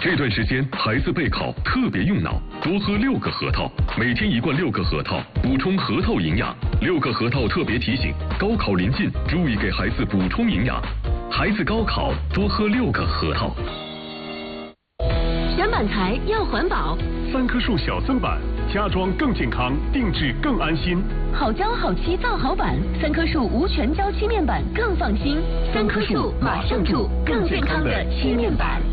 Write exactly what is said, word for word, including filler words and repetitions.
这段时间孩子备考特别用脑，多喝六个核桃，每天一罐六个核桃，补充核桃营养。六个核桃特别提醒：高考临近，注意给孩子补充营养。孩子高考多喝六个核桃。 选板材要环保， 三棵树小增板，家装更健康，定制更安心。 好胶好漆造好板，三棵树无全胶漆面板更放心。三棵树马上住更健康的漆面板。